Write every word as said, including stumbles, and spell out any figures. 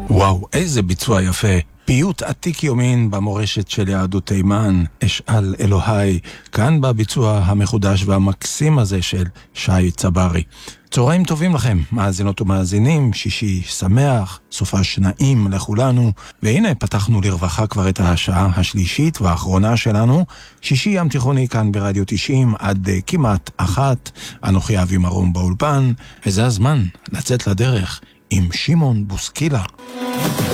וואו, איזה ביצוע יפה. פיוט עתיק יומין במורשת של יהדות תימן, אשאל אלוהי, כאן בביצוע המחודש והמקסים הזה של שי צברי. צהריים טובים לכם, מאזינות ומאזינים, שישי שמח, סופש נעים לכולנו, והנה פתחנו לרווחה כבר את השעה השלישית והאחרונה שלנו, שישי ים תיכוני כאן ברדיו תשעים עד uh, כמעט אחת, אנוכי אבי מרום באולפן, וזה הזמן לצאת לדרך עם שמעון בוסקילה.